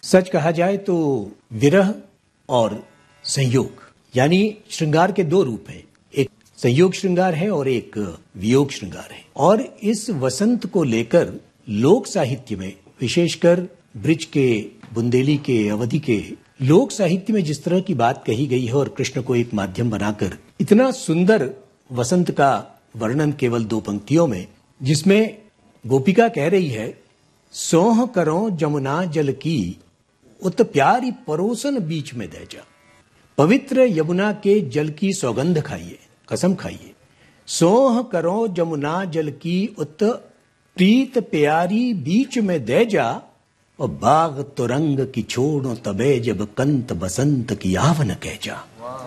सच कहा जाए तो विरह और संयोग यानी श्रृंगार के दो रूप हैं। एक संयोग श्रृंगार है और एक वियोग श्रृंगार है। और इस वसंत को लेकर लोक साहित्य में, विशेषकर ब्रिज के, बुंदेली के, अवधि के लोक साहित्य में जिस तरह की बात कही गई है और कृष्ण को एक माध्यम बनाकर इतना सुंदर वसंत का वर्णन केवल दो पंक्तियों में, जिसमें गोपिका कह रही है, सोह करो जमुना जल की उत प्यारी परोसन बीच में दे जा। पवित्र यमुना के जल की सौगंध खाइए, कसम खाइए। सोह करो जमुना जल की उत प्रीत प्यारी बीच में दे जा, और बाग तुरंग की छोड़ो तबे जब कंत बसंत की आवन कह जा।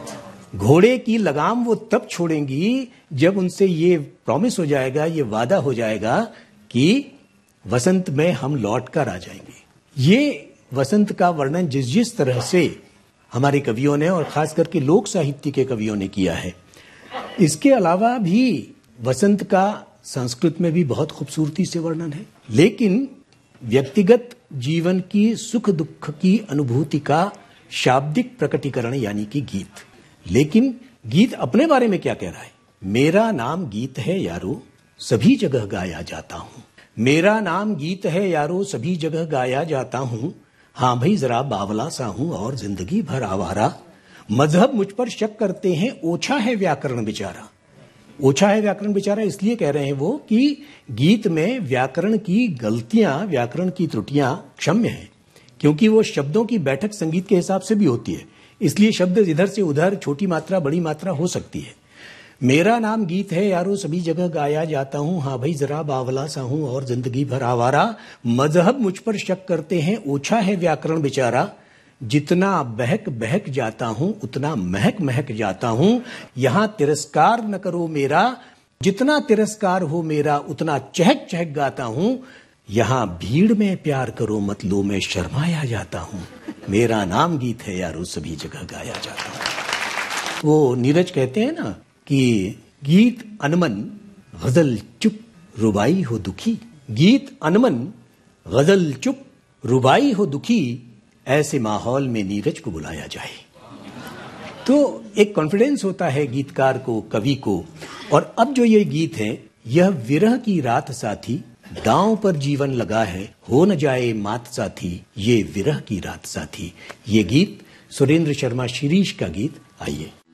घोड़े की लगाम वो तब छोड़ेंगी जब उनसे ये प्रॉमिस हो जाएगा, ये वादा हो जाएगा कि वसंत में हम लौट कर आ जाएंगे। ये वसंत का वर्णन जिस जिस तरह से हमारे कवियों ने और खास करके लोक साहित्य के कवियों ने किया है, इसके अलावा भी वसंत का संस्कृत में भी बहुत खूबसूरती से वर्णन है। लेकिन व्यक्तिगत जीवन की सुख दुख की अनुभूति का शाब्दिक प्रकटीकरण यानी कि गीत। लेकिन गीत अपने बारे में क्या कह रहा है? मेरा नाम गीत है यारो, सभी जगह गाया जाता हूं। मेरा नाम गीत है यारो, सभी जगह गाया जाता हूं। हां भाई जरा बावला सा हूं और जिंदगी भर आवारा। मजहब मुझ पर शक करते हैं, ओछा है व्याकरण बेचारा। ओछा है व्याकरण बेचारा इसलिए कह रहे हैं वो कि गीत में व्याकरण की गलतियां, व्याकरण की त्रुटियां क्षम्य हैं, क्योंकि वो शब्दों की बैठक संगीत के हिसाब से भी होती है। इसलिए शब्द इधर से उधर, छोटी मात्रा बड़ी मात्रा हो सकती है। मेरा नाम गीत है यारो, सभी जगह गाया जाता हूं। हाँ भाई जरा बावला सा हूं और जिंदगी भर आवारा। मजहब मुझ पर शक करते हैं, ओछा है व्याकरण बेचारा। जितना बहक बहक जाता हूं उतना महक महक जाता हूं। यहां तिरस्कार न करो मेरा, जितना तिरस्कार हो मेरा उतना चहक चहक गाता हूं। यहां भीड़ में प्यार करो मत लो, मैं शर्माया जाता हूं। मेरा नाम गीत है यारो, सभी जगह गाया जाता हूं। वो नीरज कहते हैं ना कि गीत अनमन गजल चुप रुबाई हो दुखी। गीत अनमन गजल चुप रुबाई हो दुखी, ऐसे माहौल में नीरज को बुलाया जाए। तो एक कॉन्फिडेंस होता है गीतकार को, कवि को। और अब जो ये गीत है, यह विरह की रात साथी, दांव पर जीवन लगा है, हो न जाए मात साथी, ये विरह की रात साथी। ये गीत सुरेंद्र शर्मा शिरीष का गीत। आइए।